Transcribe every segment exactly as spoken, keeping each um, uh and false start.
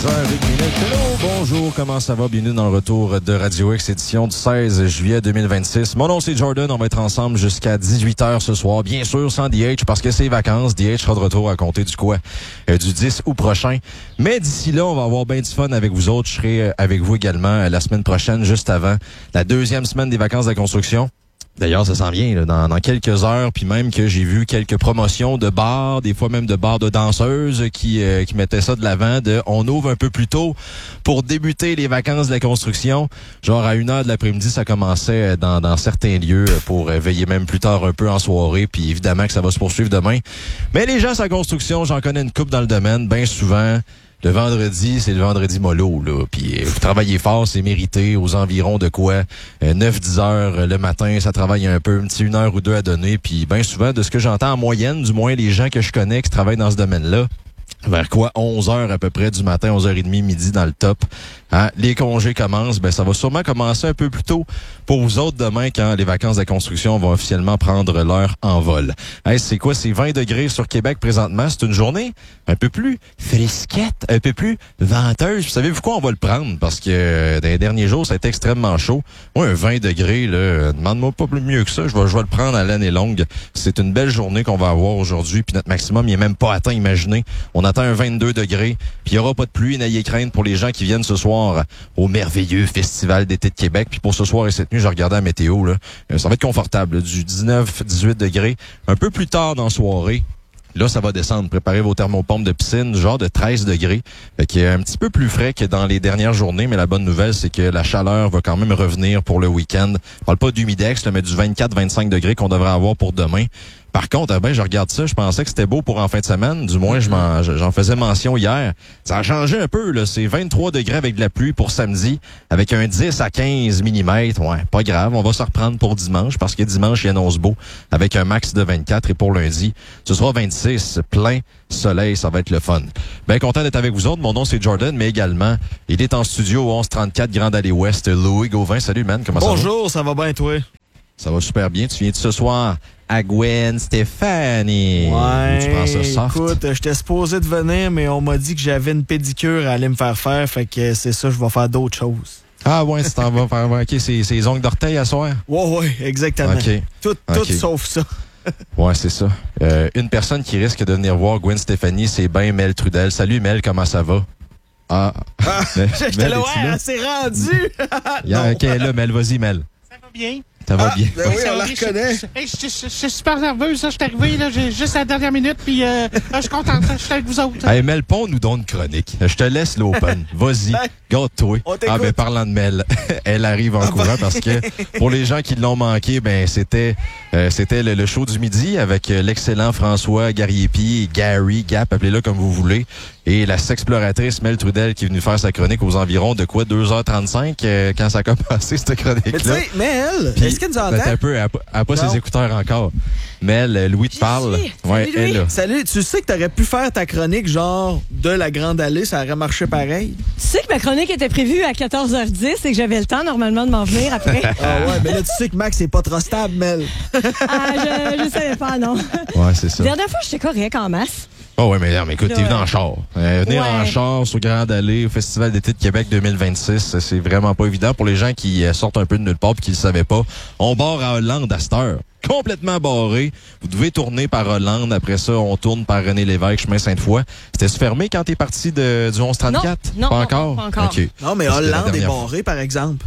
heures minutes. Hello, bonjour, comment ça va? Bienvenue dans le retour de Radio X, édition du seize juillet deux mille vingt-six. Mon nom, c'est Jordan. On va être ensemble jusqu'à dix-huit heures ce soir. Bien sûr, sans D H, parce que c'est vacances. D H sera de retour à compter du quoi? Euh, du dix août prochain. Mais d'ici là, on va avoir bien du fun avec vous autres. Je serai euh, avec vous également euh, la semaine prochaine, juste avant la deuxième semaine des vacances de la construction. D'ailleurs, ça s'en vient là, dans, dans quelques heures, puis même que j'ai vu quelques promotions de bars, des fois même de bars de danseuses qui euh, qui mettaient ça de l'avant, de on ouvre un peu plus tôt pour débuter les vacances de la construction. Genre à une heure de l'après-midi, ça commençait dans, dans certains lieux pour euh, veiller même plus tard un peu en soirée, puis évidemment que ça va se poursuivre demain. Mais les gens sur la construction, j'en connais une couple dans le domaine, bien souvent. Le vendredi, c'est le vendredi mollo, là. Puis euh, vous travaillez fort, c'est mérité, aux environs de quoi? Euh, neuf dix heures le matin, ça travaille un peu, un petit une heure ou deux à donner. Puis bien souvent, de ce que j'entends en moyenne, du moins les gens que je connais qui travaillent dans ce domaine-là, vers quoi? onze heures à peu près du matin, onze heures trente, midi dans le top. Hein? Les congés commencent. Ben, ça va sûrement commencer un peu plus tôt pour vous autres demain quand les vacances de la construction vont officiellement prendre leur envol. Hey, c'est quoi? C'est vingt degrés sur Québec présentement. C'est une journée un peu plus frisquette, un peu plus venteuse. Vous savez pourquoi on va le prendre? Parce que euh, dans les derniers jours, ça a été extrêmement chaud. Moi, un vingt degrés, là, euh, demande-moi pas plus mieux que ça. Je vais, je vais le prendre à l'année longue. C'est une belle journée qu'on va avoir aujourd'hui. Puis notre maximum, il est même pas atteint, imaginez. On attend un vingt-deux degrés. Puis il y aura pas de pluie, n'ayez crainte pour les gens qui viennent ce soir au merveilleux Festival d'été de Québec. Puis pour ce soir et cette nuit, je regardais la météo, là. Ça va être confortable, là, du dix-neuf dix-huit degrés. Un peu plus tard dans la soirée, là, ça va descendre. Préparez vos thermopompes de piscine, genre de treize degrés, qui est un petit peu plus frais que dans les dernières journées. Mais la bonne nouvelle, c'est que la chaleur va quand même revenir pour le week-end. Je parle pas d'humidex, là, mais du vingt-quatre vingt-cinq degrés qu'on devrait avoir pour demain. Par contre, ben, je regarde ça, je pensais que c'était beau pour en fin de semaine. Du moins, je m'en, j'en faisais mention hier. Ça a changé un peu, là. C'est vingt-trois degrés avec de la pluie pour samedi, avec un dix à quinze millimètres. Ouais, pas grave. On va se reprendre pour dimanche, parce que dimanche, il annonce beau, avec un max de vingt-quatre. Et pour lundi, ce sera vingt-six. Plein soleil, ça va être le fun. Bien content d'être avec vous autres. Mon nom, c'est Jordan, mais également, il est en studio au onze trente-quatre Grande Allée Ouest. Louis Gauvin. Salut, man. Comment Bonjour, ça va? Bonjour, ça va bien, toi? Ça va super bien. Tu viens de ce soir à Gwen Stefani. Ouais, tu prends ça soft? Écoute, j'étais supposé de venir, mais on m'a dit que j'avais une pédicure à aller me faire faire, fait que c'est ça, je vais faire d'autres choses. Ah ouais, tu t'en vas faire, OK, c'est, c'est les ongles d'orteil à soir? Ouais, ouais, exactement. OK. Tout, okay. tout sauf ça. Ouais, c'est ça. Euh, une personne qui risque de venir voir Gwen Stefani, c'est ben Mel Trudel. Salut Mel, comment ça va? Ah, ah j'étais là, ouais, elle s'est rendue! Yeah, OK, là, Mel, vas-y, Mel. Ça va bien? Ça va ah, bien. Ben oui, on la reconnaît. Je suis super nerveuse, je suis arrivé là, j'ai juste à la dernière minute, puis euh, je suis contente, je suis avec vous autres. Hey, Mel, ponds-nous donc une chronique. Je te laisse l'open. Vas-y, garde-toi. Ah, ben parlant de Mel, elle arrive en ah, courant ben... parce que pour les gens qui l'ont manqué, ben c'était euh, c'était le, le show du midi avec euh, l'excellent François Gariepi, Gary Gap, appelez-le comme vous voulez, et la sexploratrice Mel Trudel qui est venue faire sa chronique aux environs de quoi, deux heures trente-cinq euh, quand ça a commencé cette chronique-là. Mais tu sais, Mel, Puis, est-ce qu'elle nous entend? Ben, un peu, elle n'a pas ses écouteurs encore. Mel, Louis te parle. Ouais, Salut, elle, Louis. Salut, tu sais que tu aurais pu faire ta chronique genre de la Grande Allée, ça aurait marché pareil? Tu sais que ma chronique était prévue à quatorze heures dix et que j'avais le temps normalement de m'en venir après. Ah ouais, mais là tu sais que Max c'est pas trop stable, Mel. Ah, je, je savais pas, non. Ouais, c'est ça. La dernière fois, j'étais correct en masse. Oh oui, mais, mais écoute, t'es venu en char. Euh, venir ouais. en char sur Grande Allée au Festival d'été de Québec deux mille vingt-six, c'est vraiment pas évident pour les gens qui sortent un peu de nulle part et qui le savaient pas. On barre à Hollande à cette heure. Complètement barré. Vous devez tourner par Hollande. Après ça, on tourne par René Lévesque, chemin Sainte-Foy. C'était fermé quand t'es parti de, du onze trente-quatre? Non, non, pas non, encore? Pas encore. Okay. Non, mais Parce Hollande est barré, par exemple.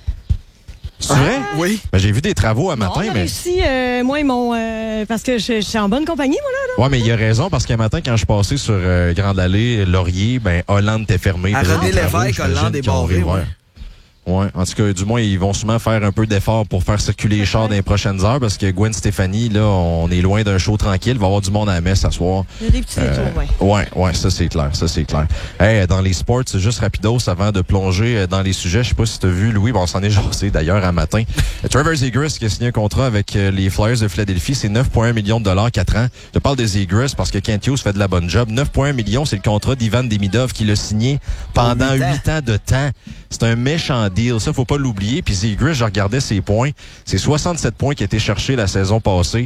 C'est vrai? Ah, oui. Ben, j'ai vu des travaux à matin, on a mais... réussi, euh, moi, ils m'ont... Euh, parce que je, je suis en bonne compagnie, moi, là. là. Ouais, mais il a raison, parce qu'un matin, quand je passais sur euh, Grande Allée, Laurier, ben, Hollande était fermé. À René Lévesque, Hollande est barré, ouais. Ouais, en tout cas, du moins, ils vont sûrement faire un peu d'effort pour faire circuler les chars dans les prochaines heures, parce que Gwen Stefani, là, on est loin d'un show tranquille. Il va y avoir du monde à la messe ce soir. Il y a des petits détours, euh, ouais. Ouais, ouais, ça, c'est clair, ça, c'est clair. Hey, dans les sports, c'est juste rapidos avant de plonger dans les sujets. Je sais pas si tu as vu, Louis, bon, on s'en est jasé d'ailleurs un matin. Trevor Zegras qui a signé un contrat avec les Flyers de Philadelphie, c'est neuf virgule un millions de dollars, quatre ans. Je parle de Zegras parce que Kent Hughes fait de la bonne job. neuf virgule un millions, c'est le contrat d'Ivan Demidov qui l'a signé pendant huit ans de temps. C'est un méchant deal, ça, faut pas l'oublier. Puis Zegras, je regardais ses points. C'est soixante-sept points qui a été cherché la saison passée.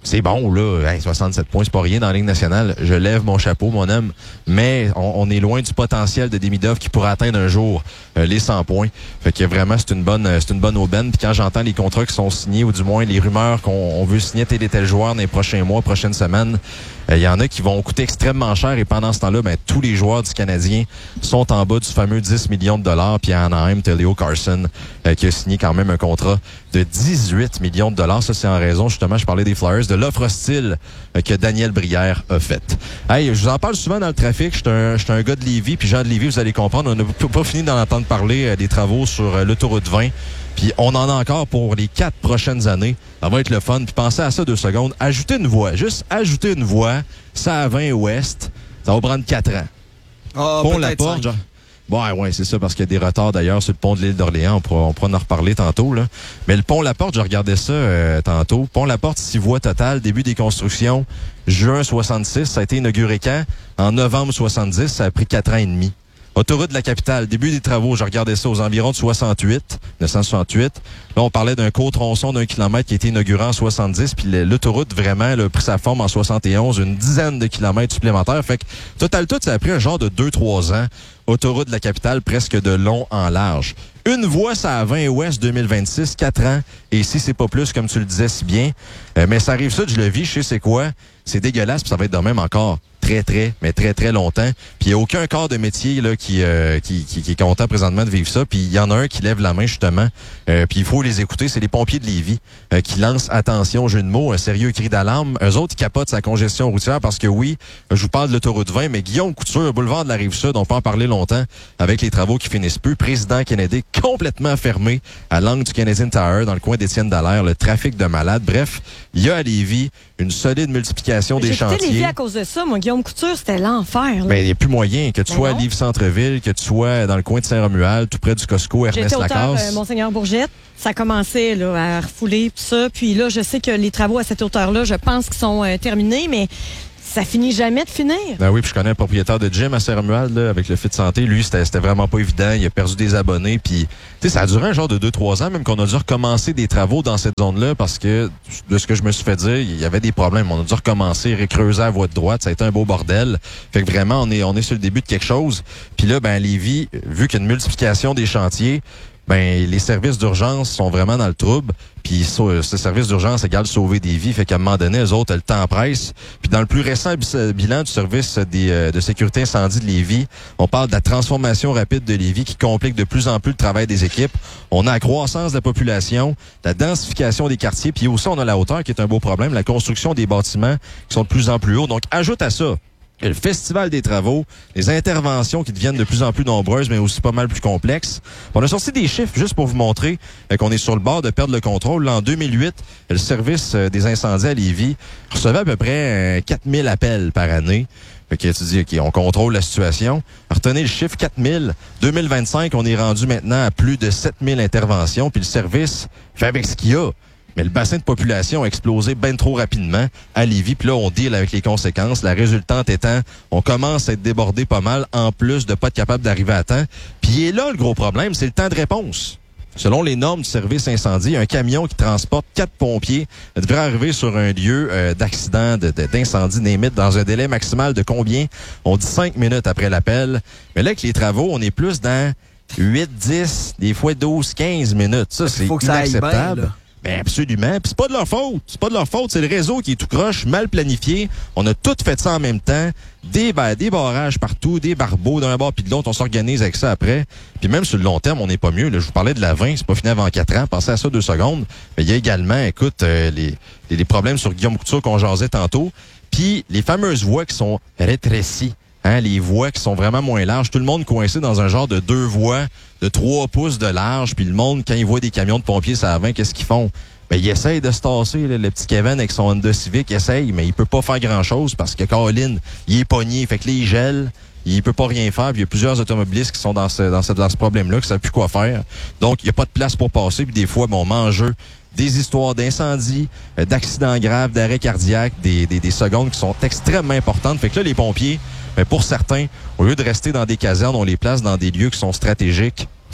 c'est bon, là. Hey, soixante-sept points, c'est pas rien dans la Ligue nationale. Je lève mon chapeau, mon homme. Mais on, on est loin du potentiel de Demidov qui pourrait atteindre un jour euh, les cent points. Fait que vraiment, c'est une bonne c'est une bonne aubaine. Puis quand j'entends les contrats qui sont signés, ou du moins les rumeurs qu'on on veut signer tel et tel joueur dans les prochains mois, prochaines semaines, il euh, y en a qui vont coûter extrêmement cher. Et pendant ce temps-là, ben, tous les joueurs du Canadien sont en bas du fameux dix millions de dollars. Puis à Anaheim, t'as Leo Carson euh, qui a signé quand même un contrat de dix-huit millions de dollars. Ça, c'est en raison, justement, je parlais des Flyers, de l'offre hostile euh, que Daniel Brière a faite. Hey, je vous en parle souvent dans le trafic. Je suis un, un gars de Lévis, puis Jean de Lévis, vous allez comprendre. On n'a pas fini d'en entendre parler euh, des travaux sur euh, l'autoroute vingt. Puis on en a encore pour les quatre prochaines années. Ça va être le fun. Puis pensez à ça deux secondes. Ajoutez une voie. Juste ajouter une voie. Ça à vingt ouest. Ça va prendre quatre ans. Ah, Pont La Porte, genre. Ouais, ouais, c'est ça, parce qu'il y a des retards d'ailleurs sur le pont de l'île d'Orléans. On pourra, on pourra en reparler tantôt, là. Mais le pont La Porte, je regardais ça euh, tantôt. Pont La Porte, six voies totales, début des constructions, juin soixante-six. Ça a été inauguré quand? En novembre soixante-dix. Ça a pris quatre ans et demi. Autoroute de la capitale, début des travaux, je regardais ça aux environs de soixante-huit, neuf cent soixante-huit. Là, on parlait d'un court tronçon d'un kilomètre qui a été inauguré en soixante-dix, puis l'autoroute, vraiment, elle a pris sa forme en soixante et onze, une dizaine de kilomètres supplémentaires. Fait que, total tout, ça a pris un genre de deux trois ans. Autoroute de la capitale, presque de long en large. Une voie, ça à vingt ouest deux mille vingt-six, quatre ans. Et ici, c'est pas plus, comme tu le disais si bien. Euh, mais ça arrive ça, je le vis, je sais c'est quoi. C'est dégueulasse, puis ça va être de même encore très, très, mais très, très longtemps. Puis il n'y a aucun corps de métier là qui, euh, qui, qui, qui est content présentement de vivre ça. Puis il y en a un qui lève la main, justement. Euh, puis il faut les écouter. C'est les pompiers de Lévis euh, qui lancent, attention, jeu de mots, un sérieux cri d'alarme. Eux autres, ils capotent sa congestion routière parce que oui, je vous parle de l'autoroute vingt, mais Guillaume Couture, boulevard de la Rive-Sud, on peut en parler longtemps avec les travaux qui finissent plus. Président Kennedy complètement fermé à l'angle du Canadian Tower dans le coin d'Étienne Dallaire. Le trafic de malades. Bref, il y a à Lévis une solide multiplication des chantiers. J'ai quitté Lévis à cause de ça. Moi, Guillaume Couture, c'était l'enfer. Ben, il n'y a plus moyen. Que tu ben sois non. à Lévis-Centreville, que tu sois dans le coin de Saint-Romuald, tout près du Costco, Ernest Lacasse. J'étais euh, Monseigneur Bourgette. Ça commençait là, à refouler, tout ça. Puis là, je sais que les travaux à cette hauteur-là, je pense qu'ils sont euh, terminés, mais ça finit jamais de finir. Ben oui, puis je connais un propriétaire de gym à Saint-Romuald, là, avec le Fit Santé. Lui, c'était, c'était vraiment pas évident. Il a perdu des abonnés. Puis, tu sais, ça a duré un genre de deux trois ans, même qu'on a dû recommencer des travaux dans cette zone-là parce que, de ce que je me suis fait dire, il y avait des problèmes. On a dû recommencer, recreuser la voie de droite. Ça a été un beau bordel. Fait que vraiment, on est, on est sur le début de quelque chose. Puis là, ben, Lévis, vu qu'il y a une multiplication des chantiers, ben les services d'urgence sont vraiment dans le trouble. Puis ce service d'urgence égale sauver des vies. Fait qu'à un moment donné, eux autres, le temps presse. Puis dans le plus récent bilan du service des, euh, de sécurité incendie de Lévis, on parle de la transformation rapide de Lévis qui complique de plus en plus le travail des équipes. On a la croissance de la population, la densification des quartiers, puis aussi on a la hauteur qui est un beau problème, la construction des bâtiments qui sont de plus en plus hauts. Donc ajoute à ça le festival des travaux, les interventions qui deviennent de plus en plus nombreuses, mais aussi pas mal plus complexes. On a sorti des chiffres juste pour vous montrer euh, qu'on est sur le bord de perdre le contrôle. Là, en deux mille huit, le service euh, des incendies à Lévis recevait à peu près euh, quatre mille appels par année. Fait que tu dis, OK, on contrôle la situation. Retenez le chiffre quatre mille. deux mille vingt-cinq, on est rendu maintenant à plus de sept mille interventions, puis le service fait avec ce qu'il y a. Mais le bassin de population a explosé bien trop rapidement à Lévis. Puis là, on deal avec les conséquences. La résultante étant, on commence à être débordé pas mal, en plus de pas être capable d'arriver à temps. Puis et là, le gros problème, c'est le temps de réponse. Selon les normes du service incendie, un camion qui transporte quatre pompiers devrait arriver sur un lieu euh, d'accident, de, de, d'incendie, limite, dans un délai maximal de combien? On dit cinq minutes après l'appel. Mais là, avec les travaux, on est plus dans huit, dix, des fois douze, quinze minutes. Ça, c'est faut que ça aille inacceptable. bien, là. Ben absolument. Puis c'est pas de leur faute. C'est pas de leur faute. C'est le réseau qui est tout croche, mal planifié. On a tout fait ça en même temps. Des, ben, des barrages partout, des barbeaux d'un bord puis de l'autre. On s'organise avec ça après. Puis même sur le long terme, on n'est pas mieux. Là, je vous parlais de la vingt, c'est pas fini avant quatre ans. Pensez à ça deux secondes. Mais il y a également, écoute, euh, les, les, les problèmes sur Guillaume Couture qu'on jasait tantôt. Puis les fameuses voies qui sont rétrécies. Hein, les voies qui sont vraiment moins larges. Tout le monde coincé dans un genre de deux voies de trois pouces de large. Puis le monde, quand il voit des camions de pompiers ça à vingt, qu'est-ce qu'ils font? Ben, il essaye de se tasser, là, le petit Kevin avec son Honda Civic, il essaye, mais il peut pas faire grand-chose parce que Colin, il est pogné. Fait que là, il gèle. Il peut pas rien faire. Puis il y a plusieurs automobilistes qui sont dans ce, dans ce, dans ce problème-là, qui savent plus quoi faire. Donc, il n'y a pas de place pour passer. Puis des fois, bon, on met en jeu des histoires d'incendies, euh, d'accidents graves, d'arrêts cardiaques, des, des, des secondes qui sont extrêmement importantes. Fait que là, les pompiers, ben, pour certains, au lieu de rester dans des casernes, on les place dans des lieux qui sont stratégiques.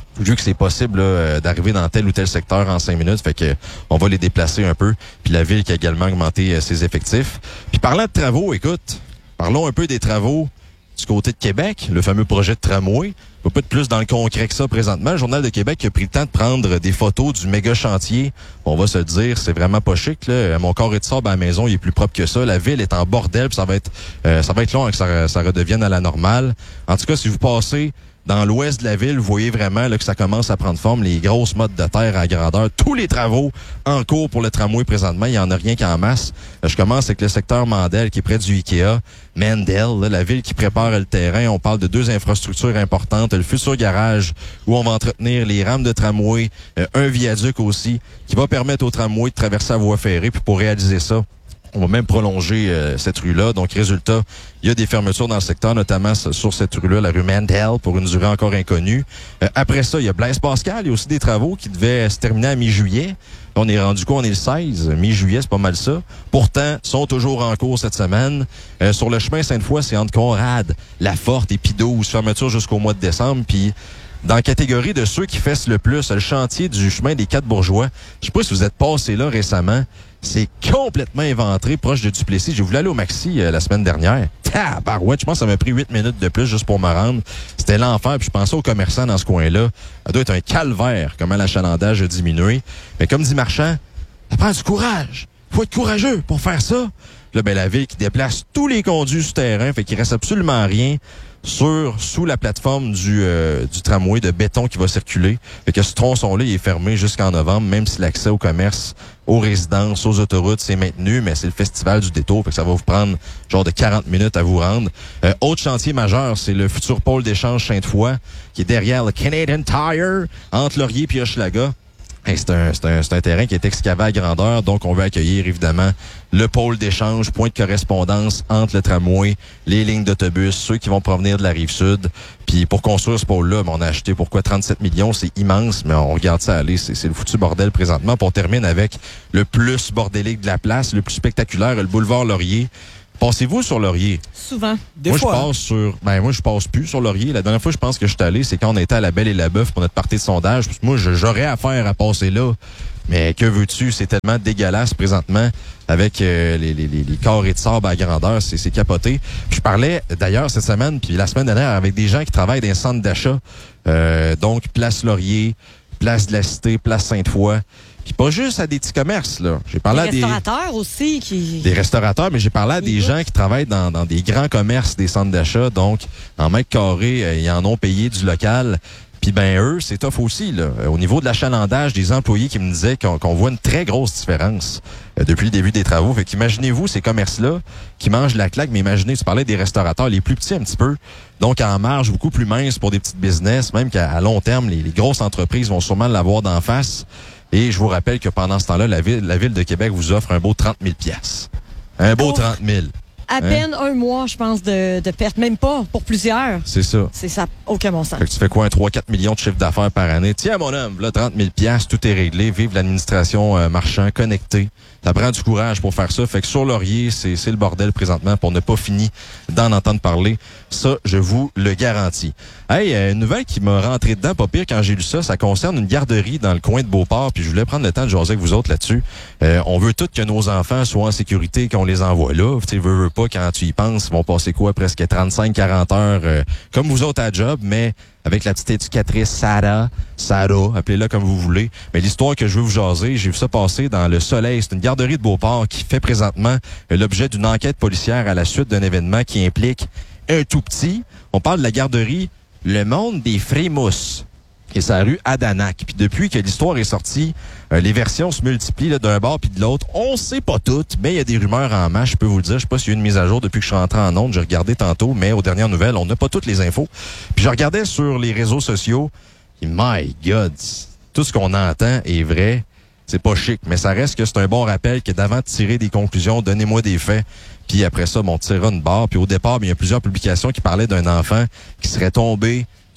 vu que c'est possible là, d'arriver dans tel ou tel secteur en cinq minutes. Fait que on va les déplacer un peu. Puis la ville qui a également augmenté euh, ses effectifs. Puis parlant de travaux, écoute, parlons un peu des travaux du côté de Québec, le fameux projet de tramway. Pas peu de plus dans le concret que ça présentement. Le Journal de Québec a pris le temps de prendre des photos du méga chantier. On va se le dire, c'est vraiment pas chic, là. Mon corps est de sable à la maison, il est plus propre que ça. La ville est en bordel, puis ça va être euh, ça va être long hein, que ça, ça redevienne à la normale. En tout cas, si vous passez dans l'ouest de la ville, vous voyez vraiment là, que ça commence à prendre forme, les grosses mottes de terre à grandeur. Tous les travaux en cours pour le tramway présentement, il n'y en a rien qu'en masse. Je commence avec le secteur Mandel qui est près du Ikea. Mandel, là, la ville qui prépare le terrain. On parle de deux infrastructures importantes. Le futur garage où on va entretenir les rames de tramway, euh, un viaduc aussi qui va permettre au tramway de traverser la voie ferrée. Puis pour réaliser ça, on va même prolonger euh, cette rue-là. Donc, résultat, il y a des fermetures dans le secteur, notamment sur cette rue-là, la rue Mandel, pour une durée encore inconnue. Euh, après ça, il y a Blaise Pascal. Il y a aussi des travaux qui devaient se terminer à mi-juillet. On est rendu quoi? On est le seize. Mi-juillet, c'est pas mal ça. Pourtant, sont toujours en cours cette semaine. Euh, sur le chemin Sainte-Foy, c'est entre Conrad, La Forte et Pidouze. Fermeture jusqu'au mois de décembre. Puis, dans la catégorie de ceux qui fessent le plus, le chantier du chemin des Quatre Bourgeois. Je sais pas si vous êtes passé là récemment. C'est complètement éventré, proche de Duplessis. J'ai voulu aller au Maxi euh, la semaine dernière. Tabarouette, je pense que ça m'a pris huit minutes de plus juste pour me rendre. C'était l'enfer, puis je pensais aux commerçants dans ce coin-là. Ça doit être un calvaire, comment l'achalandage a diminué. Mais comme dit Marchand, ça prend du courage. Faut être courageux pour faire ça. Là, ben, la ville qui déplace tous les conduits souterrains, fait qu'il reste absolument rien sur sous la plateforme du euh, du tramway de béton qui va circuler. Fait que ce tronçon-là, il est fermé jusqu'en novembre, même si l'accès au commerce, aux résidences, aux autoroutes, c'est maintenu, mais c'est le festival du détour, fait que ça va vous prendre genre de quarante minutes à vous rendre. Euh, autre chantier majeur, c'est le futur pôle d'échange Sainte-Foy, qui est derrière le Canadian Tire, entre Laurier et Hochelaga. Hey, c'est un, c'est un, c'est un terrain qui est excavé à grandeur, donc on veut accueillir évidemment le pôle d'échange, point de correspondance entre le tramway, les lignes d'autobus, ceux qui vont provenir de la Rive-Sud. Puis pour construire ce pôle-là, ben, on a acheté pourquoi trente-sept millions, c'est immense, mais on regarde ça aller, c'est, c'est le foutu bordel présentement. Puis on termine avec le plus bordélique de la place, le plus spectaculaire, le boulevard Laurier. Passez-vous sur Laurier? Souvent. Des moi, fois. je passe sur. Ben, moi, je passe plus sur Laurier. La dernière fois, je pense que je suis allé, c'est quand on était à la Belle et la Bœuf pour notre partie de sondage. Parce que moi, je, j'aurais affaire à passer là. Mais que veux-tu? C'est tellement dégueulasse présentement avec euh, les, les, les, les carrés de sable à grandeur. C'est, c'est capoté. Puis je parlais d'ailleurs cette semaine, puis la semaine dernière, avec des gens qui travaillent dans les centres d'achat. Euh, donc, Place Laurier, Place de la Cité, Place Sainte-Foy. Puis pas juste à des petits commerces, là. J'ai parlé des à des restaurateurs aussi qui... Des restaurateurs, mais j'ai parlé à des oui. gens qui travaillent dans, dans des grands commerces, des centres d'achat. Donc, en mètre carré, euh, ils en ont payé du local. Puis ben eux, c'est tough aussi, là. Au niveau de l'achalandage, des employés qui me disaient qu'on, qu'on voit une très grosse différence euh, depuis le début des travaux. Fait qu'imaginez-vous ces commerces-là qui mangent la claque, mais imaginez, tu parlais des restaurateurs, les plus petits un petit peu. Donc, en marge, beaucoup plus mince pour des petites business, même qu'à à long terme, les, les grosses entreprises vont sûrement l'avoir d'en face. Et je vous rappelle que pendant ce temps-là, la ville, la ville de Québec vous offre un beau trente mille piastres. Un beau Oh. trente mille. À Hein? peine un mois, je pense, de, de perte. Même pas pour plusieurs. C'est ça. C'est ça, aucun bon sens. Fait que tu fais quoi, un trois à quatre millions de chiffre d'affaires par année? Tiens, mon homme, là, trente mille piastres, tout est réglé. Vive l'administration euh, marchand, connectée. Ça prend du courage pour faire ça. Fait que sur Laurier, c'est, c'est le bordel présentement pour ne pas finir d'en entendre parler. Ça, je vous le garantis. Hey, euh, une nouvelle qui m'a rentré dedans, pas pire quand j'ai lu ça, ça concerne une garderie dans le coin de Beauport, puis je voulais prendre le temps de jaser avec vous autres là-dessus. Euh, on veut tous que nos enfants soient en sécurité, qu'on les envoie là. Tu sais, veux, veux pas, quand tu y penses, ils vont passer quoi, presque trente-cinq à quarante heures, euh, comme vous autres à job, mais avec la petite éducatrice Sarah, Sarah, appelez-la comme vous voulez. Mais l'histoire que je veux vous jaser, j'ai vu ça passer dans Le Soleil. C'est une garderie de Beauport qui fait présentement euh, l'objet d'une enquête policière à la suite d'un événement qui implique un tout petit. On parle de la garderie Le Monde des Frémousses. Et c'est la rue Adanac. Puis depuis que l'histoire est sortie, euh, les versions se multiplient là, d'un bord puis de l'autre. On sait pas toutes, mais il y a des rumeurs en masse, je peux vous le dire. Je sais pas s'il y a eu une mise à jour depuis que je suis rentré en ondes. J'ai regardé tantôt, mais aux dernières nouvelles, on n'a pas toutes les infos. Puis je regardais sur les réseaux sociaux. Et my God, tout ce qu'on entend est vrai. C'est pas chic, mais ça reste que c'est un bon rappel que d'avant de tirer des conclusions, donnez-moi des faits. Puis après ça, bon, on tirera une barre. Puis au départ, il y a plusieurs publications qui parlaient d'un enfant qui serait tombé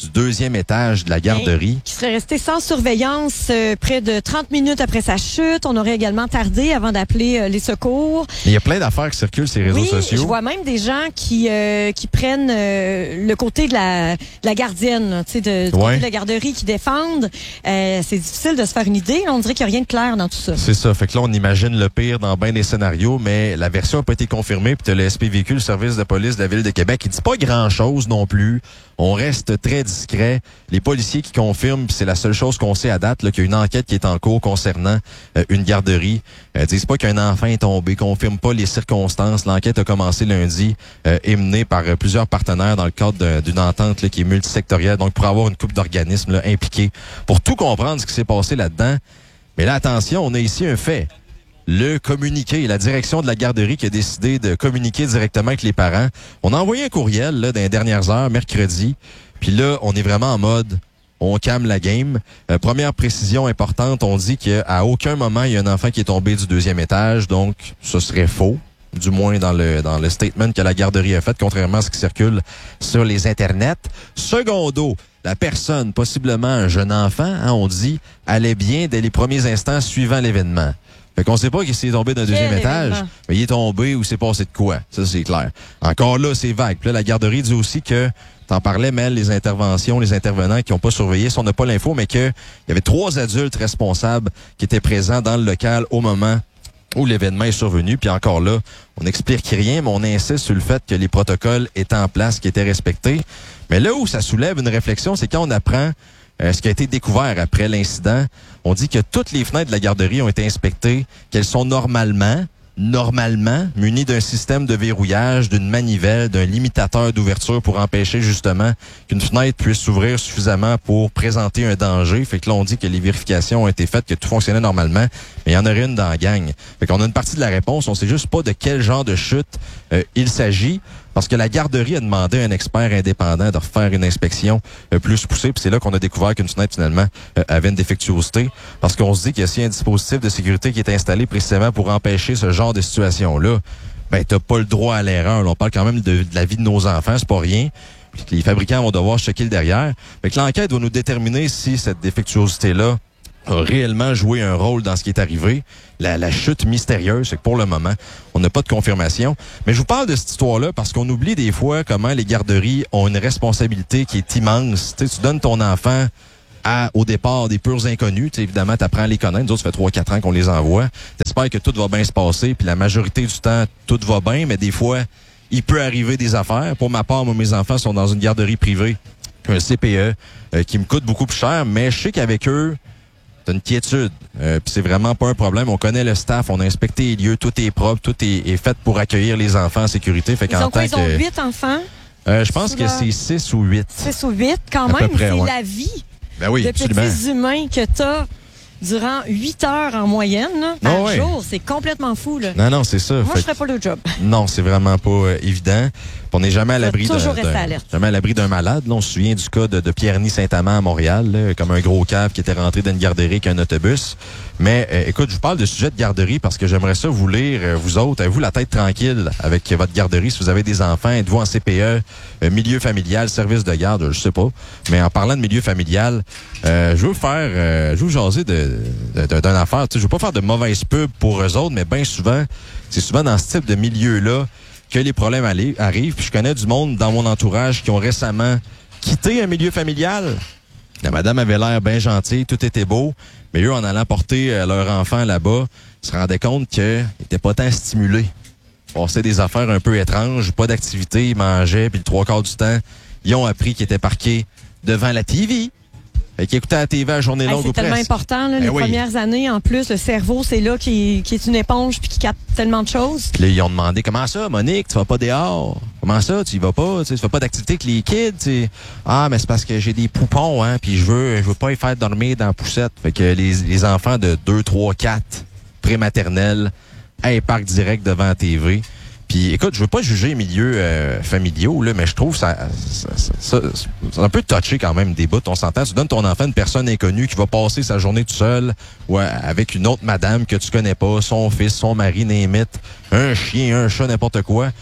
du deuxième étage de la garderie. Qui serait resté sans surveillance euh, près de trente minutes après sa chute. On aurait également tardé avant d'appeler euh, les secours. Il y a plein d'affaires qui circulent sur les réseaux oui, sociaux. Je vois même des gens qui euh, qui prennent euh, le côté de la, de la gardienne, tu sais, de, du ouais. côté de la garderie, qui défendent. Euh, c'est difficile de se faire une idée. On dirait qu'il n'y a rien de clair dans tout ça. C'est ça. Fait que là, on imagine le pire dans bien des scénarios, mais la version n'a pas été confirmée. Puis tu as le S P V Q, le service de police de la Ville de Québec, qui dit pas grand-chose non plus. On reste très discret. Les policiers qui confirment, c'est la seule chose qu'on sait à date, là, qu'il y a une enquête qui est en cours concernant euh, une garderie. Euh, disent pas qu'un enfant est tombé, confirment pas les circonstances. L'enquête a commencé lundi, euh, est menée par euh, plusieurs partenaires dans le cadre d'une entente là, qui est multisectorielle. Donc, pour avoir une couple d'organismes là, impliqués, pour tout comprendre ce qui s'est passé là-dedans. Mais là, attention, on a ici un fait. Le communiqué, la direction de la garderie qui a décidé de communiquer directement avec les parents. On a envoyé un courriel là, dans les dernières heures, mercredi. Puis là, on est vraiment en mode, on calme la game. Euh, première précision importante, on dit qu'à aucun moment, il y a un enfant qui est tombé du deuxième étage. Donc, ce serait faux. Du moins dans le dans le statement que la garderie a fait, contrairement à ce qui circule sur les internets. Secondo, la personne, possiblement un jeune enfant, hein, on dit, allait bien dès les premiers instants suivant l'événement. Fait qu'on sait pas qu'il s'est tombé d'un deuxième étage, mais il est tombé ou s'est passé de quoi. Ça, c'est clair. Encore là, c'est vague. Puis là, la garderie dit aussi que, t'en parlais, Mel, les interventions, les intervenants qui n'ont pas surveillé, ça, on n'a pas l'info, mais que il y avait trois adultes responsables qui étaient présents dans le local au moment où l'événement est survenu. Puis encore là, on n'explique rien, mais on insiste sur le fait que les protocoles étaient en place, qui étaient respectés. Mais là où ça soulève une réflexion, c'est quand on apprend euh, ce qui a été découvert après l'incident. On dit que toutes les fenêtres de la garderie ont été inspectées, qu'elles sont normalement, normalement munies d'un système de verrouillage, d'une manivelle, d'un limitateur d'ouverture pour empêcher justement qu'une fenêtre puisse s'ouvrir suffisamment pour présenter un danger. Fait que là, on dit que les vérifications ont été faites, que tout fonctionnait normalement, mais il y en aurait une dans la gang. Fait qu'on a une partie de la réponse, on sait juste pas de quel genre de chute euh, il s'agit. Parce que la garderie a demandé à un expert indépendant de refaire une inspection euh, plus poussée. Puis c'est là qu'on a découvert qu'une fenêtre, finalement, euh, avait une défectuosité. Parce qu'on se dit qu'il y a si un dispositif de sécurité qui est installé précisément pour empêcher ce genre de situation-là, ben t'as pas le droit à l'erreur. Là, on parle quand même de, de la vie de nos enfants, c'est pas rien. Puis les fabricants vont devoir checker le derrière. Fait que l'enquête va nous déterminer si cette défectuosité-là a réellement joué un rôle dans ce qui est arrivé. La, la chute mystérieuse, c'est que pour le moment, on n'a pas de confirmation. Mais je vous parle de cette histoire-là parce qu'on oublie des fois comment les garderies ont une responsabilité qui est immense. Tu sais, tu donnes ton enfant à, au départ, des purs inconnus. Tu sais, évidemment, tu apprends à les connaître. Nous autres, ça fait trois quatre ans qu'on les envoie. Tu espères que tout va bien se passer. Puis la majorité du temps, tout va bien. Mais des fois, il peut arriver des affaires. Pour ma part, moi, mes enfants sont dans une garderie privée, un C P E, euh, qui me coûte beaucoup plus cher. Mais je sais qu'avec eux, t'as une quiétude. Euh, puis c'est vraiment pas un problème. On connaît le staff, on a inspecté les lieux, tout est propre, tout est, est fait pour accueillir les enfants en sécurité. Fait ils qu'en ont quoi, tant ils ont que, huit enfants? Euh, je pense que leur... c'est six ou huit. Six ou huit, quand à même. Près, c'est ouais. la vie ben oui, de absolument. petits humains que t'as durant huit heures en moyenne, là, par oh, ouais. jour. C'est complètement fou, là. Non, non, c'est ça. Moi, fait... je ferais pas le job. Non, c'est vraiment pas euh, évident. On n'est jamais à l'abri d'un, toujours rester d'un, alerte. jamais à l'abri d'un malade. Là, on se souvient du cas de, de Pierre-Ny Saint-Amand à Montréal, là, comme un gros cave qui était rentré dans une garderie avec un autobus. Mais euh, écoute, je vous parle de sujet de garderie parce que j'aimerais ça vous lire, euh, vous autres, avez-vous la tête tranquille avec votre garderie si vous avez des enfants, êtes-vous en C P E, euh, milieu familial, service de garde, je sais pas. Mais en parlant de milieu familial, euh, je veux faire, euh, je veux vous jaser de, de, de, d'une affaire. Tu sais, je veux pas faire de mauvaise pub pour eux autres, mais bien souvent, c'est souvent dans ce type de milieu-là que les problèmes alli- arrivent. Puis je connais du monde dans mon entourage qui ont récemment quitté un milieu familial. La madame avait l'air bien gentille, tout était beau, mais eux, en allant porter euh, leur enfant là-bas, se rendaient compte qu'ils n'étaient pas tant stimulés. Ils passaient des affaires un peu étranges, pas d'activité, ils mangeaient, puis le trois quarts du temps, ils ont appris qu'ils étaient parqués devant la T V. Fait qu'ils écoutaient la T V à journée longue Hey, c'est ou tellement presque. important, là, Ben les oui. premières années. En plus, le cerveau, c'est là qui, qui est une éponge puis qui capte tellement de choses. Puis là, ils ont demandé, comment ça, Monique, tu vas pas dehors? Comment ça, tu y vas pas? Tu sais, tu fais pas d'activité avec les kids? Tu sais. Ah, mais c'est parce que j'ai des poupons, hein, puis je veux, je veux pas les faire dormir dans la poussette. Fait que les, les enfants de deux, trois, quatre, prématernels, hey, parc direct devant la T V. Puis écoute, je veux pas juger les milieux euh, familiaux, là, mais je trouve ça, ça, ça, ça c'est un peu touché quand même des bouts. On s'entend, tu donnes ton enfant à une personne inconnue qui va passer sa journée tout seul ou avec une autre madame que tu connais pas, son fils, son mari, n'imite, un chien, un chat, n'importe quoi.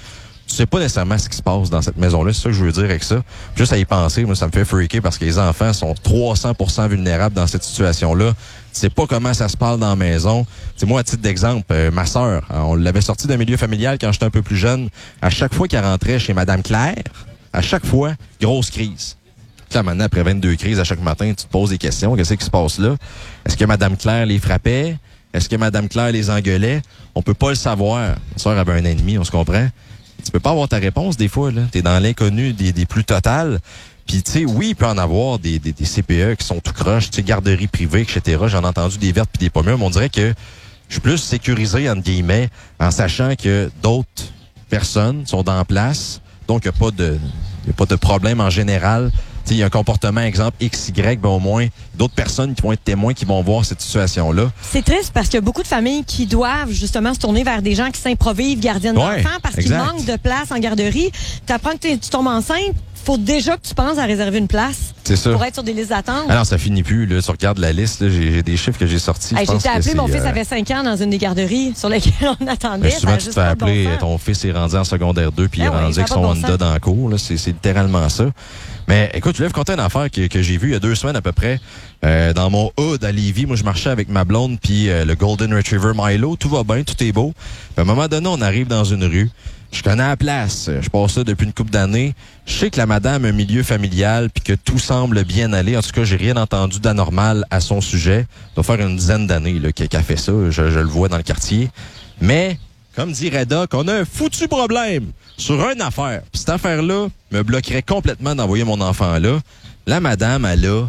tu sais pas nécessairement ce qui se passe dans cette maison-là. C'est ça que je veux dire avec ça. Juste à y penser, moi, ça me fait freaker parce que les enfants sont trois cents pour cent vulnérables dans cette situation-là. Tu sais pas comment ça se parle dans la maison. C'est moi, à titre d'exemple, euh, ma sœur, on l'avait sortie d'un milieu familial quand j'étais un peu plus jeune. À chaque fois qu'elle rentrait chez Madame Claire, à chaque fois, grosse crise. Puis là, maintenant, après vingt-deux crises à chaque matin, tu te poses des questions. Qu'est-ce qui se passe là? Est-ce que Madame Claire les frappait? Est-ce que Madame Claire les engueulait? On peut pas le savoir. Ma sœur avait un ennemi, on se comprend? Tu peux pas avoir ta réponse des fois, là. T'es dans l'inconnu des, des plus totales. Puis, tu sais, oui, il peut en avoir des, des, des C P E qui sont tout croches, tu sais, garderies privées, et cetera. J'en ai entendu des vertes puis des pommures, mais on dirait que je suis plus sécurisé, entre guillemets, en sachant que d'autres personnes sont en place. Donc, il n'y a pas de, y a pas de problème en général. Il y a un comportement, exemple, X, Y, ben au moins, d'autres personnes qui vont être témoins, qui vont voir cette situation-là. C'est triste parce qu'il y a beaucoup de familles qui doivent justement se tourner vers des gens qui s'improvisent gardiennes Ouais, d'enfants parce qu'il manque de place en garderie. Tu apprends que tu tombes enceinte, faut déjà que tu penses à réserver une place. C'est ça. Pour être sur des listes d'attente. Alors, ça finit plus, là. Tu regardes la liste, là, j'ai, j'ai des chiffres que j'ai sortis. Hey, j'ai été appelé, mon fils euh... avait cinq ans dans une des garderies sur lesquelles on attendait. Ben, souvent, tu te fais appeler, bon ton fils est rendu en secondaire deux, puis il est ouais, rendu avec son bon Honda dans le cours, là. C'est, c'est littéralement ça. Mais écoute, je vais vous conter une affaire que, que j'ai vue il y a deux semaines à peu près. Euh, dans mon hood à Lévis, moi, je marchais avec ma blonde puis euh, le Golden Retriever Milo. Tout va bien, tout est beau. Puis à un moment donné, on arrive dans une rue. Je connais la place. Je passe ça depuis une couple d'années. Je sais que la madame a un milieu familial puis que tout semble bien aller. En tout cas, j'ai rien entendu d'anormal à son sujet. Ça doit faire une dizaine d'années là, qu'elle a fait ça. Je, je le vois dans le quartier. Mais, comme dirait Doc, on a un foutu problème sur une affaire. Puis cette affaire-là me bloquerait complètement d'envoyer mon enfant là. La madame, elle a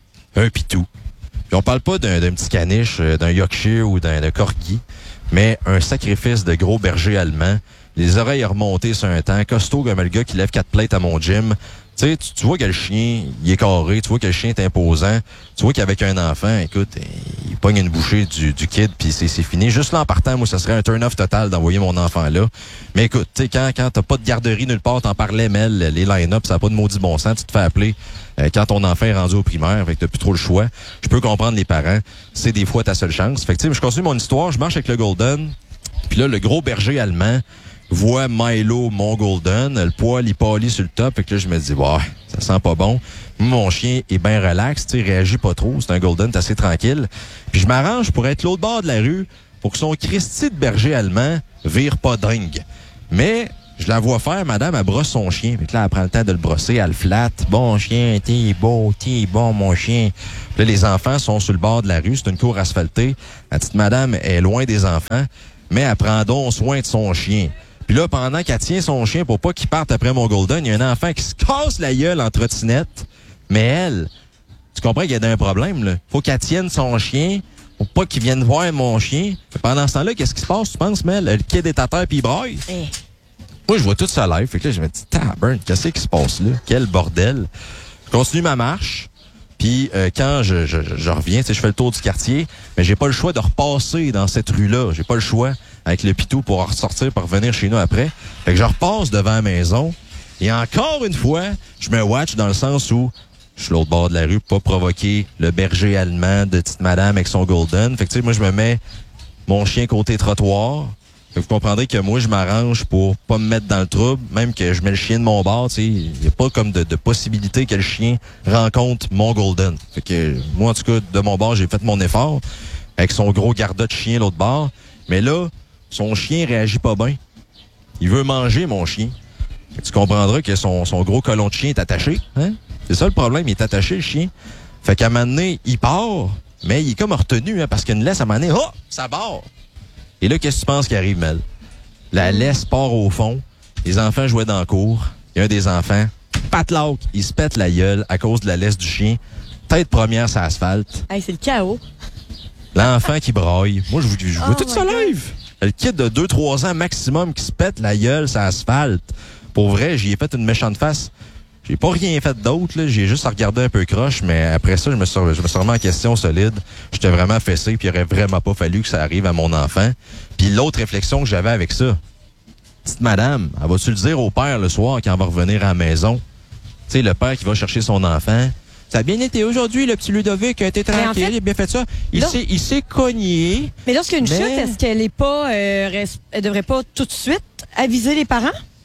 un pitou. Puis on parle pas d'un, d'un petit caniche, d'un Yorkshire ou d'un, d'un corgi, mais un sacrifice de gros berger allemand. Les oreilles remontées sur un temps, costaud comme le gars qui lève quatre plates à mon gym. Tu sais, tu vois que le chien, il est carré, tu vois que le chien est imposant, tu vois qu'avec un enfant, écoute, il pogne une bouchée du, du kid, puis c'est, c'est fini. Juste là, en partant, moi, ça serait un turn-off total d'envoyer mon enfant là. Mais écoute, tu sais, quand, quand t'as pas de garderie nulle part, t'en parlais, Mel, les line-up, ça n'a pas de maudit bon sens, tu te fais appeler euh, quand ton enfant est rendu au primaire, fait que t'as plus trop le choix. Je peux comprendre les parents, c'est des fois ta seule chance. Fait que tu sais, je continue mon histoire, je marche avec le Golden, puis là, le gros berger allemand voit Milo, mon Golden, le poil, il pâlit sur le top. Fait que là, je me dis, bah, ça sent pas bon. Mon chien est bien relax, tu sais, il réagit pas trop. C'est un Golden, t'es assez tranquille. Puis je m'arrange pour être l'autre bord de la rue pour que son Christy de berger allemand vire pas dingue. Mais je la vois faire, madame, elle brosse son chien. Fait que là, elle prend le temps de le brosser, elle le flatte. Bon chien, t'es beau, t'es bon, mon chien. Puis là, les enfants sont sur le bord de la rue. C'est une cour asphaltée. La petite madame est loin des enfants, mais elle prend donc soin de son chien. Puis là, pendant qu'elle tient son chien pour pas qu'il parte après mon Golden, il y a un enfant qui se casse la gueule en trottinette. Mais elle, tu comprends qu'il y a un problème, là. Faut qu'elle tienne son chien pour pas qu'il vienne voir mon chien. Pendant ce temps-là, qu'est-ce qui se passe, tu penses, Mel? Le kid est à terre pis il braille. Eh. Moi, je vois tout ça live. Fait que là, je me dis, tabarnak, qu'est-ce qui se passe là? Quel bordel. Je continue ma marche. Puis euh, quand je, je, je reviens, tu sais, je fais le tour du quartier, mais j'ai pas le choix de repasser dans cette rue-là. J'ai pas le choix avec le pitou pour ressortir, pour revenir chez nous après. Fait que je repasse devant la maison. Et encore une fois, je me watch dans le sens où je suis l'autre bord de la rue pour pas provoquer le berger allemand de petite madame avec son Golden. Fait que tu sais, moi, je me mets mon chien côté trottoir. Fait que vous comprendrez que moi, je m'arrange pour pas me mettre dans le trouble, même que je mets le chien de mon bord, tu sais. Il n'y a pas comme de, de possibilité que le chien rencontre mon Golden. Fait que moi, en tout cas, de mon bord, j'ai fait mon effort avec son gros garda de chien l'autre bord. Mais là, son chien réagit pas bien. Il veut manger, mon chien. Fait que tu comprendras que son, son gros colon de chien est attaché. Hein? C'est ça le problème, il est attaché, le chien. Fait qu'à un moment donné, il part, mais il est comme retenu, hein, parce qu'une laisse, à un moment donné, oh, ça barre. Et là, qu'est-ce que tu penses qui arrive, Mel? La laisse part au fond. Les enfants jouaient dans la cour. Il y a un des enfants, patlock, il se pète la gueule à cause de la laisse du chien. Tête première sur l'asphalte. Hey, c'est le chaos. L'enfant qui braille. Moi, je, je vois Oh tout ça my live. Le kid de deux trois ans maximum qui se pète la gueule sur l'asphalte. Pour vrai, j'y ai fait une méchante face. J'ai pas rien fait d'autre, là. J'ai juste regardé un peu croche, mais après ça, je me suis, je me suis remis en question solide. J'étais vraiment fessé, puis il aurait vraiment pas fallu que ça arrive à mon enfant. Puis l'autre réflexion que j'avais avec ça, petite madame, elle va-tu le dire au père le soir quand elle va revenir à la maison? Tu sais, le père qui va chercher son enfant. Ça a bien été aujourd'hui, le petit Ludovic, t'es tranquille, en fait, il a bien fait ça. Il là, s'est, il s'est cogné. Mais lorsqu'il y a une mais... chute, est-ce qu'elle est pas, euh, res... elle devrait pas tout de suite aviser les parents?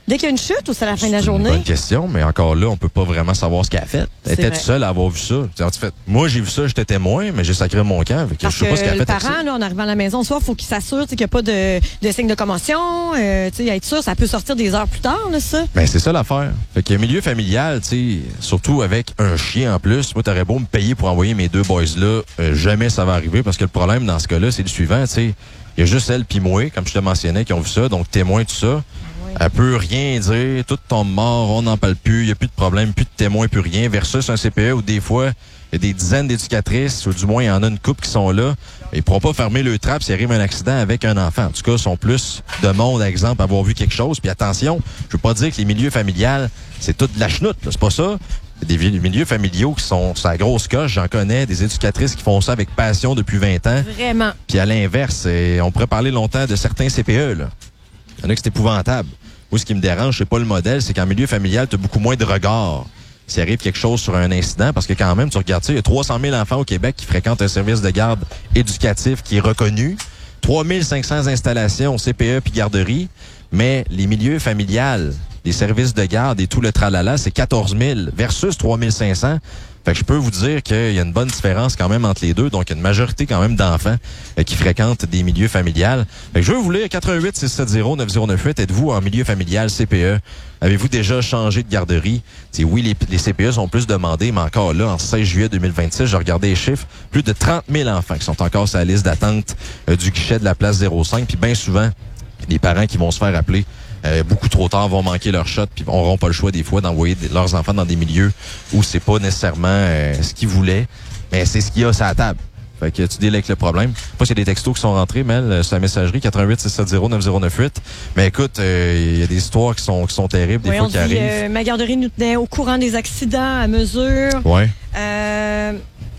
Dès qu'il y a une chute ou c'est à la fin de la C'est journée? une bonne question, mais encore là, on peut pas vraiment savoir ce qu'elle a fait. Elle était vrai. seule à avoir vu ça. En fait, moi, j'ai vu ça, j'étais témoin, mais j'ai sacré mon camp. Fait que Parce je sais pas que ce qu'elle a le fait avec parent, ça. là, en arrivant à la maison, soit il faut qu'il s'assure qu'il n'y a pas de, de signe de commotion. Euh, tu sais, être sûr, ça peut sortir des heures plus tard, là, ça. Ben, c'est ça l'affaire. Fait que milieu familial, tu sais, surtout avec un chien en plus, moi, t'aurais beau me payer pour envoyer mes deux boys-là, euh, jamais ça va arriver parce que le problème dans ce cas-là, c'est le suivant, tu sais. Il y a juste elle puis moi, comme je te mentionnais, qui ont vu ça, donc témoin, tout ça. Elle peut rien dire, tout tombe mort, on n'en parle plus, il n'y a plus de problème, plus de témoins, plus rien. Versus un C P E où des fois, il y a des dizaines d'éducatrices, ou du moins, il y en a une couple qui sont là. Ils ne pourront pas fermer le trap s'il arrive un accident avec un enfant. En tout cas, ils sont plus de monde, exemple, à avoir vu quelque chose. Puis attention, je veux pas dire que les milieux familiales, c'est toute de la chenoute, là. C'est pas ça. Des milieux familiaux qui sont sur la grosse coche, j'en connais, des éducatrices qui font ça avec passion depuis vingt ans. Vraiment. Puis à l'inverse, eh, on pourrait parler longtemps de certains C P E, là. Il y en a qui c'est épouvantable. Moi, ce qui me dérange, c'est pas le modèle, c'est qu'en milieu familial, tu as beaucoup moins de regards s'il arrive quelque chose sur un incident, parce que quand même, tu regardes ça, il y a trois cent mille enfants au Québec qui fréquentent un service de garde éducatif qui est reconnu, trois mille cinq cents installations C P E puis garderie, mais les milieux familiales, les services de garde et tout le tralala, c'est quatorze mille versus trois mille cinq cents. Fait que je peux vous dire qu'il y a une bonne différence quand même entre les deux. Donc, il y a une majorité quand même d'enfants euh, qui fréquentent des milieux familiales. Fait que je veux vous lire quatre un huit six sept zéro neuf zéro neuf huit. Êtes-vous en milieu familial C P E? Avez-vous déjà changé de garderie? T'sais, oui, les, les C P E sont plus demandés, mais encore là, en seize juillet deux mille vingt-six, j'ai regardé les chiffres, plus de trente mille enfants qui sont encore sur la liste d'attente euh, du guichet de la place zéro cinq. Puis bien souvent, les parents qui vont se faire appeler Euh, beaucoup trop tard, vont manquer leur shot, puis n'auront pas le choix des fois d'envoyer des, leurs enfants dans des milieux où c'est pas nécessairement euh, ce qu'ils voulaient, mais c'est ce qu'il y a sur la table. Fait que tu délais avec le problème. Pas s'il y a des textos qui sont rentrés, Mel, sur la messagerie quatre un huit six sept zéro neuf zéro neuf huit. Mais écoute, il euh, y a des histoires qui sont, qui sont terribles, des Oui, fois on qui dit, arrivent. euh, ma garderie nous tenait au courant des accidents à mesure. Ouais. Euh,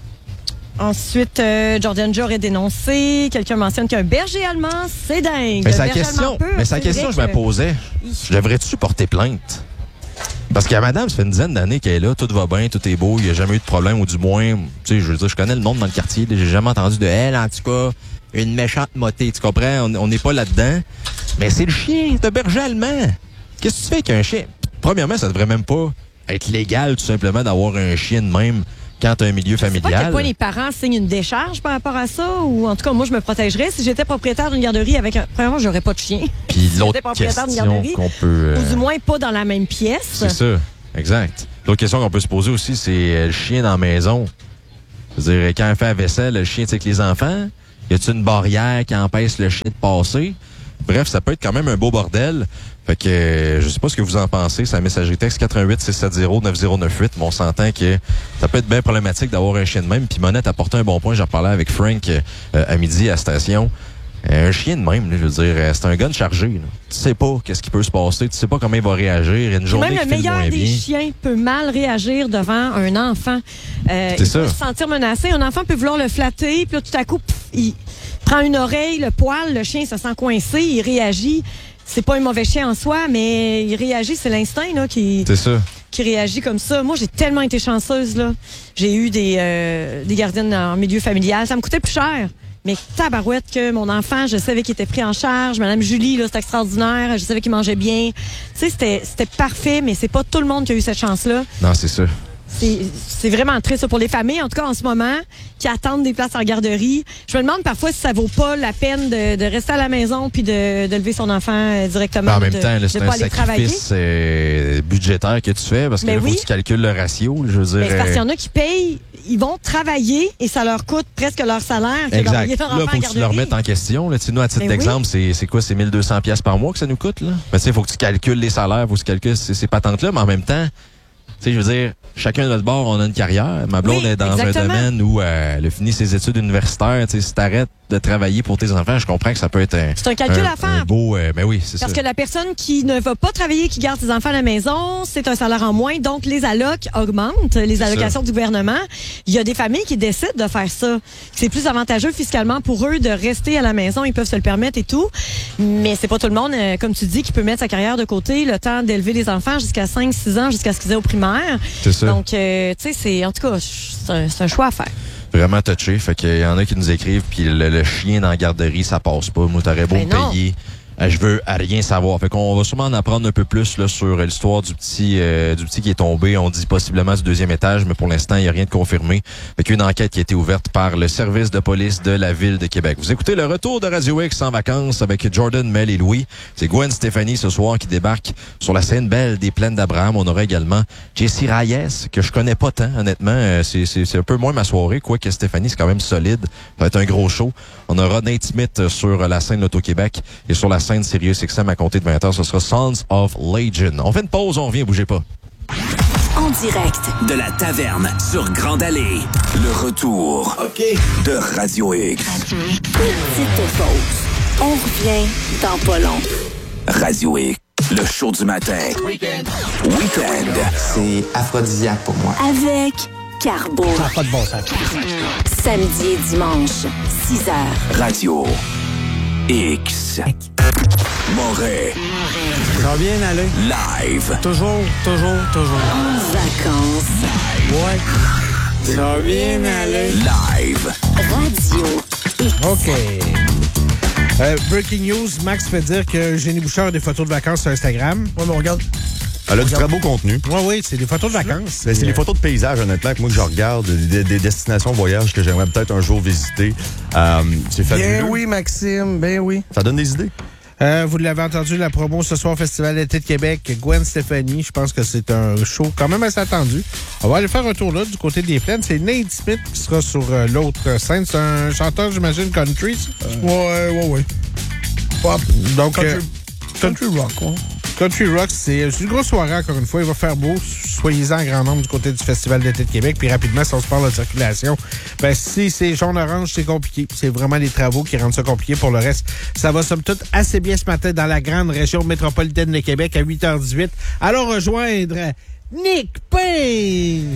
Ensuite, euh, Jordan Joe aurait dénoncé. Quelqu'un mentionne qu'un berger allemand, c'est dingue. Mais c'est la Berger question, allemand pur, mais c'est la c'est question que je vrai me posais. Je devrais-tu porter plainte? Parce que la madame, ça fait une dizaine d'années qu'elle est là, tout va bien, tout est beau, il n'y a jamais eu de problème, ou du moins, tu sais, je veux dire, je connais le monde dans le quartier, j'ai jamais entendu de elle, en tout cas, une méchante motée, tu comprends? On n'est pas là-dedans. Mais c'est le chien, c'est un berger allemand. Qu'est-ce que tu fais avec un chien? Premièrement, ça devrait même pas être légal, tout simplement, d'avoir un chien de même quand tu as un milieu Je sais pas à quel familial. point les parents signent une décharge par rapport à ça, ou en tout cas, moi, je me protégerais. Si j'étais propriétaire d'une garderie avec un... Premièrement, j'aurais pas de chien. Puis Si l'autre j'étais propriétaire d'une question garderie, qu'on peut... ou euh, du moins pas dans la même pièce. C'est ça, exact. L'autre question qu'on peut se poser aussi, c'est euh, le chien dans la maison. Je veux dire, quand elle fait la vaisselle, le chien, tu sais, avec les enfants, y a-t-il une barrière qui empêche le chien de passer? Bref, ça peut être quand même un beau bordel. Fait que euh, je sais pas ce que vous en pensez. C'est la messagerie texte quatre un huit six sept zéro neuf zéro neuf huit. Mais on s'entend que ça peut être bien problématique d'avoir un chien de même. Puis Monette a apporté un bon point. J'en parlais avec Frank euh, à midi à la station. Euh, un chien de même, là, je veux dire, euh, c'est un gun chargé. Là. Tu sais pas qu'est-ce qui peut se passer. Tu sais pas comment il va réagir. Une journée Même qui le file meilleur moins des bien. chiens peut mal réagir devant un enfant. Euh, C'est il ça. peut se sentir menacé. Un enfant peut vouloir le flatter, puis là, tout à coup, pff, il prend une oreille, le poil, le chien se sent coincé, il réagit. C'est pas un mauvais chien en soi, mais il réagit, c'est l'instinct là, qui, C'est ça. qui réagit comme ça. Moi, j'ai tellement été chanceuse. Là. J'ai eu des, euh, des gardiennes en milieu familial. Ça me coûtait plus cher. Mais tabarouette que mon enfant, je savais qu'il était pris en charge. Madame Julie, là, c'était extraordinaire. Je savais qu'il mangeait bien. Tu sais, c'était, c'était parfait, mais c'est pas tout le monde qui a eu cette chance-là. Non, c'est ça. C'est, c'est vraiment triste pour les familles, en tout cas en ce moment, qui attendent des places en garderie. Je me demande parfois si ça vaut pas la peine de, de rester à la maison puis de, de lever son enfant euh, directement. Mais en même de, temps, là, de c'est pas un aller travailler. sacrifice euh, budgétaire que tu fais parce que Mais là, faut oui. que tu calcules le ratio. Je veux dire, Mais c'est parce qu'il y euh, en a qui payent, ils vont travailler et ça leur coûte presque leur salaire que exact. d'envoyer leur Là, enfant faut en que tu le garderie. remettes en question. Là. Tu sais, nous, à titre Mais d'exemple, c'est, c'est quoi? C'est mille deux cents dollars par mois que ça nous coûte. Là. Mais tu sais, il faut que tu calcules les salaires, faut que tu calcules ces, ces patentes-là, mais en même temps, tu sais, je veux dire, chacun de notre bord, on a une carrière. Ma blonde Oui, est dans exactement. un domaine où euh, elle a fini ses études universitaires. Tu sais, si t'arrêtes de travailler pour tes enfants, je comprends que ça peut être un, C'est un calcul un, à faire. un beau... Euh, mais oui, c'est ça. Parce que la personne qui ne va pas travailler, qui garde ses enfants à la maison, c'est un salaire en moins. Donc, les allocs augmentent, les C'est allocations ça. du gouvernement. Il y a des familles qui décident de faire ça. C'est plus avantageux fiscalement pour eux de rester à la maison. Ils peuvent se le permettre et tout. Mais c'est pas tout le monde, euh, comme tu dis, qui peut mettre sa carrière de côté, le temps d'élever les enfants jusqu'à cinq six ans, jusqu'à ce qu'ils aient au primaire. C'est ça. Donc, euh, tu sais, c'est, en tout cas, c'est un, c'est un choix à faire. Vraiment touché. Fait qu'il y en a qui nous écrivent, puis le, le chien dans la garderie, ça passe pas. Moi, t'aurais beau Ben me non. payer Euh, je veux rien savoir. Fait qu'on va sûrement en apprendre un peu plus là, sur l'histoire du petit euh, du petit qui est tombé. On dit possiblement du deuxième étage, mais pour l'instant, il n'y a rien de confirmé. Fait qu'il y a une enquête qui a été ouverte par le service de police de la Ville de Québec. Vous écoutez le retour de Radio X en vacances avec Jordan, Mel et Louis. C'est Gwen Stefani ce soir qui débarque sur la scène belle des Plaines d'Abraham. On aura également Jessie Reyes, que je connais pas tant, honnêtement. Euh, c'est, c'est, c'est un peu moins ma soirée, quoique Stéphanie, c'est quand même solide. Ça va être un gros show. On aura Nate Smith sur la scène L'Auto-Québec et sur la scène Sirius X M à compter de vingt heures, ce sera Sons of Legion. On fait une pause, on revient, bougez pas. En direct de la taverne sur Grande Allée. Le retour okay. de Radio X. Petite pause. On revient dans pas long. Radio X. Le show du matin. Weekend. Weekend. C'est aphrodisiaque pour moi. Avec Carbo. Ça n'a pas de bon sens. Samedi et dimanche, six heures. Radio X. Moret. Ça va bien aller. Live. Toujours, toujours, toujours. En vacances. Ouais. Ça va bien aller. Live. Radio X. OK. Euh, breaking news, Max fait dire que Jenny Bouchard a des photos de vacances sur Instagram. Ouais, mais on regarde. Elle a du très beau contenu. Oui, oui, c'est des photos de vacances. Ben, c'est des photos de paysages, honnêtement, que moi, que je regarde, des, des destinations voyages que j'aimerais peut-être un jour visiter. Euh, c'est fabuleux. Ben oui, Maxime, ben oui. Ça donne des idées. Euh, vous l'avez entendu, la promo ce soir au Festival d'été de Québec, Gwen Stefani. Je pense que c'est un show quand même assez attendu. On va aller faire un tour là, du côté des Plaines. C'est Nate Smith qui sera sur euh, l'autre scène. C'est un chanteur, j'imagine, country. Euh... Ouais, ouais, ouais. Pop. Donc, country, euh, country rock, ouais. Country Rock, c'est une grosse soirée, encore une fois. Il va faire beau. Soyez-en en grand nombre du côté du Festival d'été de Québec. Puis rapidement, si on se parle de circulation, ben si c'est jaune-orange, c'est compliqué. C'est vraiment les travaux qui rendent ça compliqué. Pour le reste, ça va somme toute assez bien ce matin dans la grande région métropolitaine de Québec à huit heures dix-huit. Alors rejoindre Nick Payne!